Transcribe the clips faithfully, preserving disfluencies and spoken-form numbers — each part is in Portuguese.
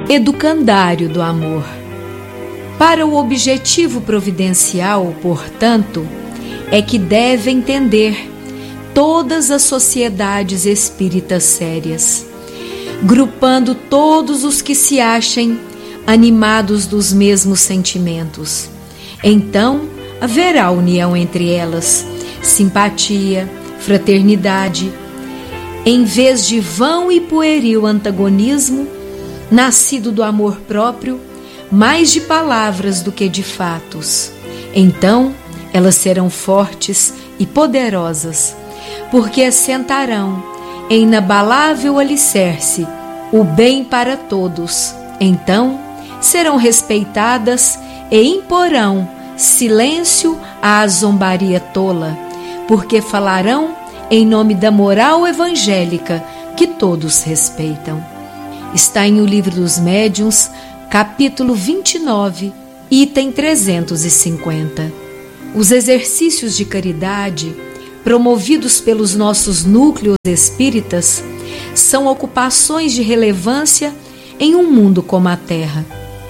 Educandário do amor. Para o objetivo providencial, portanto, é que deve entender todas as sociedades espíritas sérias, grupando todos os que se achem animados dos mesmos sentimentos. Então, haverá união entre elas, simpatia, fraternidade, em vez de vão e pueril antagonismo, nascido do amor próprio, mais de palavras do que de fatos. Então, elas serão fortes e poderosas, porque assentarão em inabalável alicerce o bem para todos. Então, serão respeitadas e imporão silêncio à zombaria tola, porque falarão em nome da moral evangélica que todos respeitam. Está em O Livro dos Médiuns, capítulo vinte e nove, item trezentos e cinquenta. Os exercícios de caridade, promovidos pelos nossos núcleos espíritas, são ocupações de relevância em um mundo como a Terra.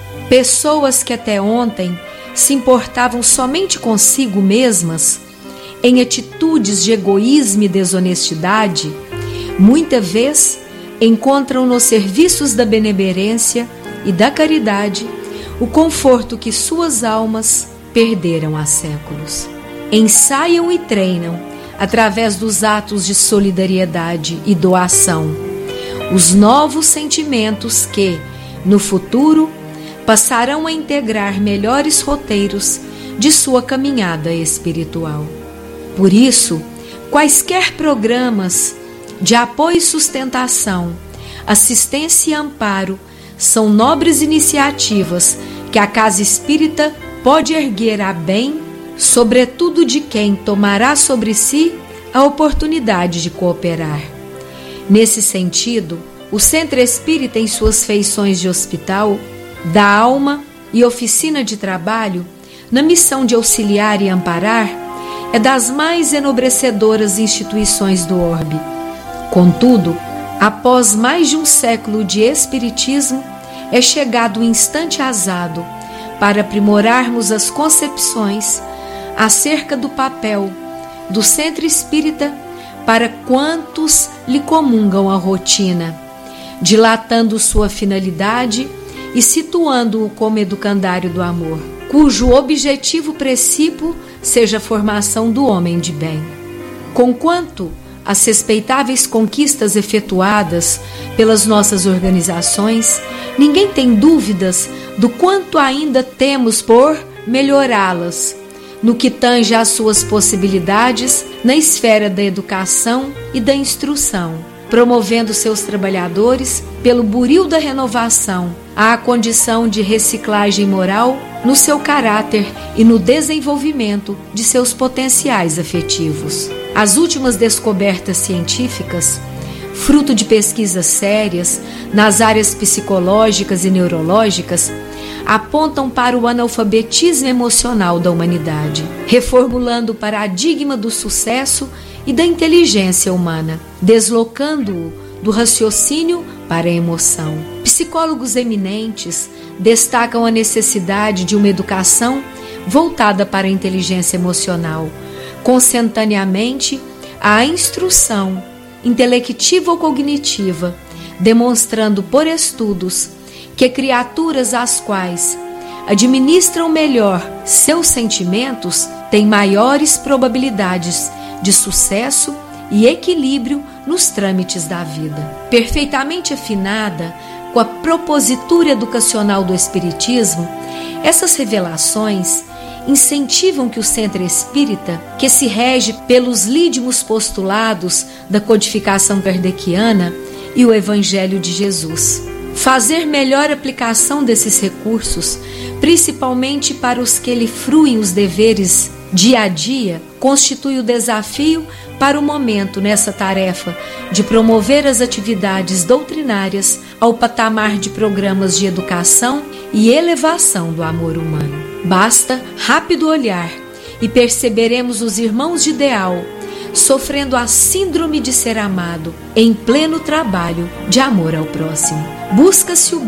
Pessoas que até ontem se importavam somente consigo mesmas, em atitudes de egoísmo e desonestidade, muita vez encontram nos serviços da benemerência e da caridade o conforto que suas almas perderam há séculos. Ensaiam e treinam, através dos atos de solidariedade e doação, os novos sentimentos que, no futuro, passarão a integrar melhores roteiros de sua caminhada espiritual. Por isso, quaisquer programas de apoio e sustentação, assistência e amparo são nobres iniciativas que a Casa Espírita pode erguer a bem, sobretudo de quem tomará sobre si a oportunidade de cooperar. Nesse sentido, o Centro Espírita, em suas feições de hospital da alma e oficina de trabalho, na missão de auxiliar e amparar, é das mais enobrecedoras instituições do orbe. Contudo, após mais de um século de espiritismo, é chegado o instante azado para aprimorarmos as concepções acerca do papel do Centro Espírita para quantos lhe comungam a rotina, dilatando sua finalidade e situando-o como educandário do amor, cujo objetivo precípuo seja a formação do homem de bem. Conquanto as respeitáveis conquistas efetuadas pelas nossas organizações, ninguém tem dúvidas do quanto ainda temos por melhorá-las, no que tange às suas possibilidades na esfera da educação e da instrução, promovendo seus trabalhadores pelo buril da renovação à condição de reciclagem moral no seu caráter e no desenvolvimento de seus potenciais afetivos. As últimas descobertas científicas, fruto de pesquisas sérias nas áreas psicológicas e neurológicas, apontam para o analfabetismo emocional da humanidade, reformulando o paradigma do sucesso e da inteligência humana, deslocando-o do raciocínio para a emoção. Psicólogos eminentes destacam a necessidade de uma educação voltada para a inteligência emocional, consentaneamente à instrução intelectiva ou cognitiva, demonstrando por estudos que criaturas às quais administram melhor seus sentimentos têm maiores probabilidades de sucesso e equilíbrio nos trâmites da vida. Perfeitamente afinada com a propositura educacional do Espiritismo, essas revelações incentivam que o Centro Espírita, que se rege pelos lídimos postulados da codificação kardeciana e o Evangelho de Jesus, fazer melhor aplicação desses recursos, principalmente para os que lhe fruem os deveres dia a dia, constitui o desafio para o momento nessa tarefa de promover as atividades doutrinárias ao patamar de programas de educação e elevação do amor humano. Basta rápido olhar e perceberemos os irmãos de ideal sofrendo a síndrome de ser amado em pleno trabalho de amor ao próximo. Busca-se o bem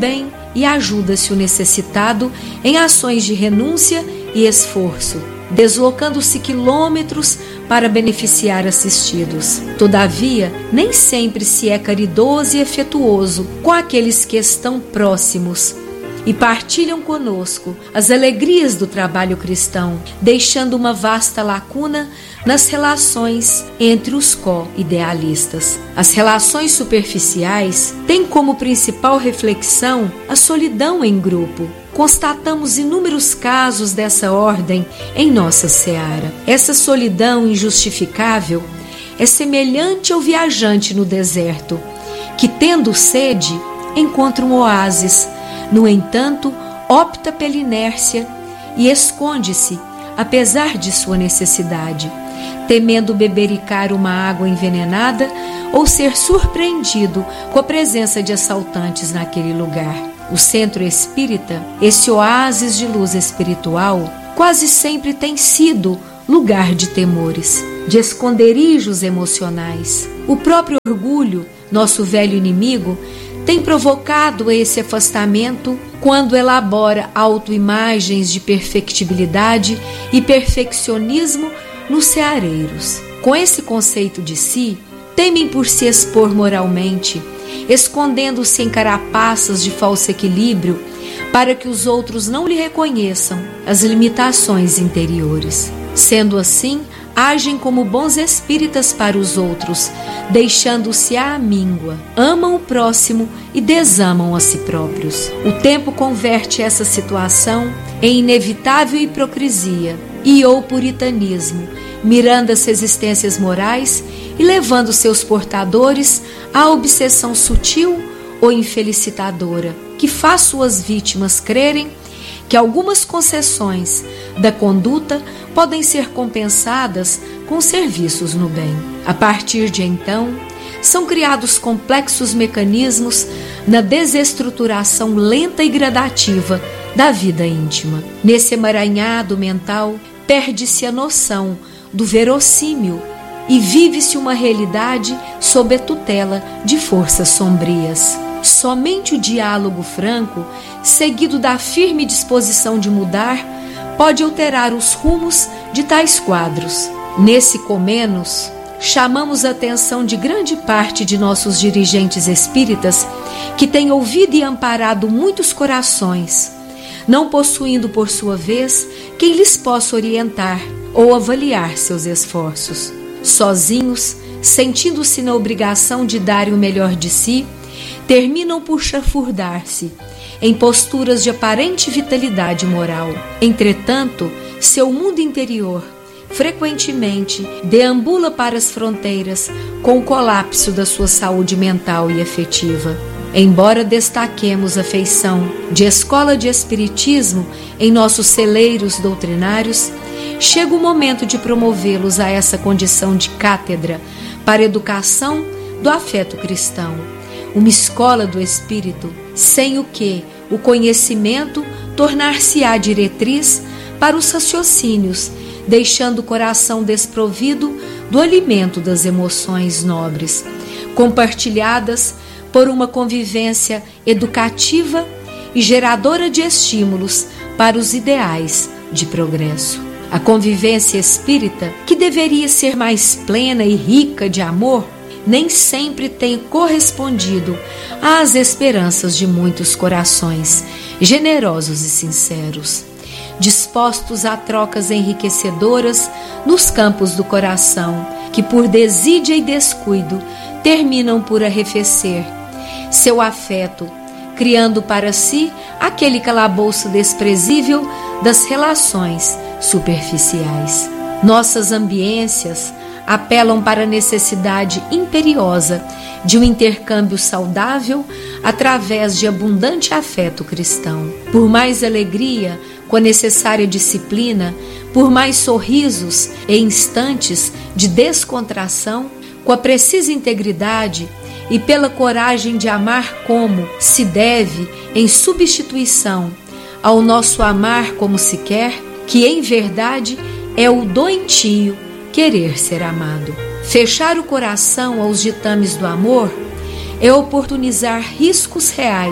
e ajuda-se o necessitado em ações de renúncia e esforço, deslocando-se quilômetros para beneficiar assistidos. Todavia, nem sempre se é caridoso e afetuoso com aqueles que estão próximos e partilham conosco as alegrias do trabalho cristão, deixando uma vasta lacuna nas relações entre os co-idealistas. As relações superficiais têm como principal reflexão a solidão em grupo. Constatamos inúmeros casos dessa ordem em nossa seara. Essa solidão injustificável é semelhante ao viajante no deserto, que, tendo sede, encontra um oásis. No entanto, opta pela inércia e esconde-se, apesar de sua necessidade, temendo bebericar uma água envenenada ou ser surpreendido com a presença de assaltantes naquele lugar. O centro espírita, esse oásis de luz espiritual, quase sempre tem sido lugar de temores, de esconderijos emocionais. O próprio orgulho, nosso velho inimigo, tem provocado esse afastamento quando elabora autoimagens de perfectibilidade e perfeccionismo nos ceareiros. Com esse conceito de si, temem por se expor moralmente, escondendo-se em carapaças de falso equilíbrio para que os outros não lhe reconheçam as limitações interiores. Sendo assim, agem como bons espíritas para os outros, deixando-se à míngua, amam o próximo e desamam a si próprios. O tempo converte essa situação em inevitável hipocrisia e ou puritanismo, mirando as resistências morais e levando seus portadores à obsessão sutil ou infelicitadora, que faz suas vítimas crerem que algumas concessões da conduta podem ser compensadas com serviços no bem. A partir de então, são criados complexos mecanismos na desestruturação lenta e gradativa da vida íntima. Nesse emaranhado mental, perde-se a noção do verossímil e vive-se uma realidade sob a tutela de forças sombrias. Somente o diálogo franco, seguido da firme disposição de mudar, pode alterar os rumos de tais quadros. Nesse comenos, chamamos a atenção de grande parte de nossos dirigentes espíritas que têm ouvido e amparado muitos corações, não possuindo, por sua vez, quem lhes possa orientar ou avaliar seus esforços. Sozinhos, sentindo-se na obrigação de darem o melhor de si, terminam por chafurdar-se em posturas de aparente vitalidade moral. Entretanto, seu mundo interior frequentemente deambula para as fronteiras com o colapso da sua saúde mental e afetiva. Embora destaquemos a feição de escola de espiritismo em nossos celeiros doutrinários, chega o momento de promovê-los a essa condição de cátedra para a educação do afeto cristão, uma escola do espírito, sem o que o conhecimento tornar-se-á diretriz para os raciocínios, deixando o coração desprovido do alimento das emoções nobres, compartilhadas por uma convivência educativa e geradora de estímulos para os ideais de progresso. A convivência espírita, que deveria ser mais plena e rica de amor, nem sempre tem correspondido às esperanças de muitos corações generosos e sinceros, dispostos a trocas enriquecedoras nos campos do coração, que por desídia e descuido terminam por arrefecer seu afeto, criando para si aquele calabouço desprezível das relações superficiais. Nossas ambiências apelam para a necessidade imperiosa de um intercâmbio saudável através de abundante afeto cristão. Por mais alegria, com a necessária disciplina, por mais sorrisos e instantes de descontração, com a precisa integridade e pela coragem de amar como se deve, em substituição ao nosso amar como se quer, que em verdade é o doentio querer ser amado. Fechar o coração aos ditames do amor é oportunizar riscos reais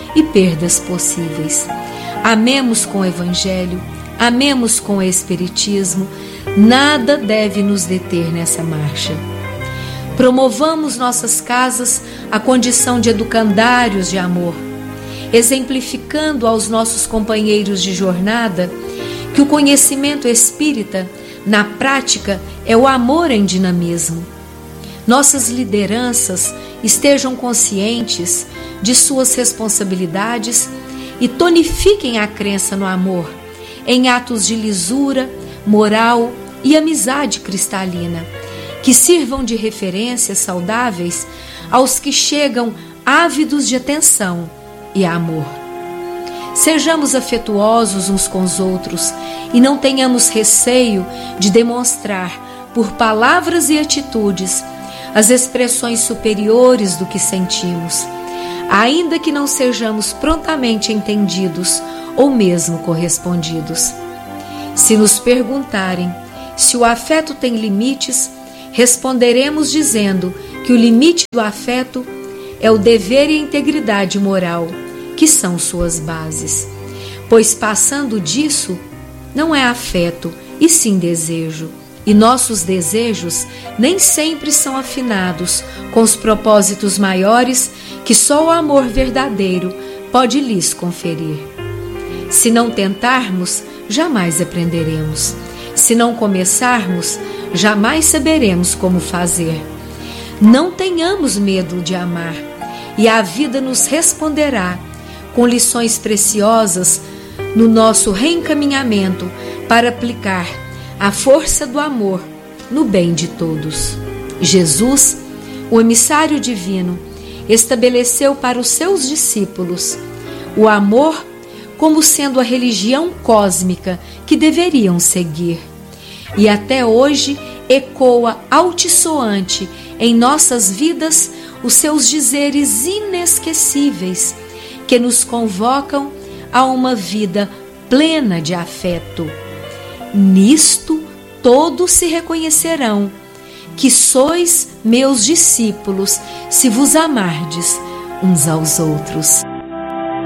e perdas possíveis. Amemos com o Evangelho, amemos com o Espiritismo, nada deve nos deter nessa marcha. Promovamos nossas casas a condição de educandários de amor, exemplificando aos nossos companheiros de jornada que o conhecimento espírita, na prática, é o amor em dinamismo. Nossas lideranças estejam conscientes de suas responsabilidades e tonifiquem a crença no amor, em atos de lisura, moral e amizade cristalina, que sirvam de referências saudáveis aos que chegam ávidos de atenção e amor. Sejamos afetuosos uns com os outros e não tenhamos receio de demonstrar, por palavras e atitudes, as expressões superiores do que sentimos, ainda que não sejamos prontamente entendidos ou mesmo correspondidos. Se nos perguntarem se o afeto tem limites, responderemos dizendo que o limite do afeto é o dever e a integridade moral, que são suas bases, pois passando disso não é afeto, e sim desejo, e nossos desejos nem sempre são afinados com os propósitos maiores que só o amor verdadeiro pode lhes conferir. Se não tentarmos, jamais aprenderemos. Se não começarmos, jamais saberemos como fazer. Não tenhamos medo de amar, e a vida nos responderá com lições preciosas no nosso reencaminhamento para aplicar a força do amor no bem de todos. Jesus, o emissário divino, estabeleceu para os seus discípulos o amor como sendo a religião cósmica que deveriam seguir. E até hoje ecoa altissoante em nossas vidas os seus dizeres inesquecíveis, que nos convocam a uma vida plena de afeto. Nisto todos se reconhecerão, que sois meus discípulos, se vos amardes uns aos outros.